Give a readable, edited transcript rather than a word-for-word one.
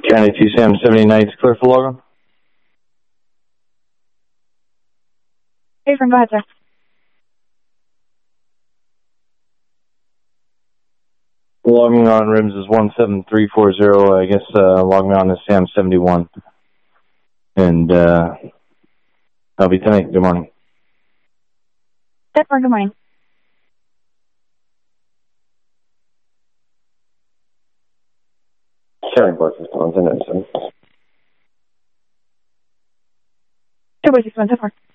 County 2 Sam 79 is clear for logon. Hey, friend, go ahead, sir. Logging on rims is 17340. I guess logging on is Sam 71. And I'll be tonight. Good morning. Good morning. Sharing board systems and everything. 2 by 6 1 so far.